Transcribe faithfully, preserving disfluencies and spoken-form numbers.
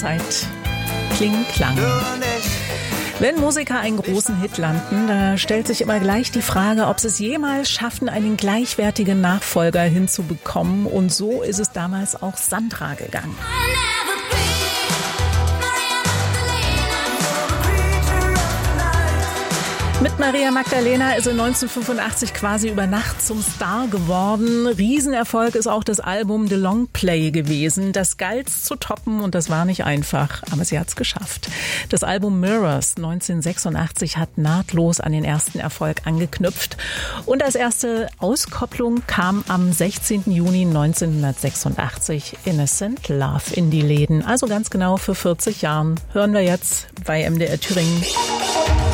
Zeit. Kling, Klang. Wenn Musiker einen großen Hit landen, da stellt sich immer gleich die Frage, ob sie es jemals schaffen, einen gleichwertigen Nachfolger hinzubekommen. Und so ist es damals auch Sandra gegangen. Mit Maria Magdalena ist sie neunzehnhundertfünfundachtzig quasi über Nacht zum Star geworden. Riesenerfolg ist auch das Album The Long Play gewesen. Das galt's zu toppen und das war nicht einfach, aber sie hat's geschafft. Das Album Mirrors neunzehnhundertsechsundachtzig hat nahtlos an den ersten Erfolg angeknüpft. Und als erste Auskopplung kam am sechzehnten Juni neunzehnhundertsechsundachtzig Innocent Love in die Läden. Also ganz genau vor vierzig Jahren. Hören wir jetzt bei M D R Thüringen.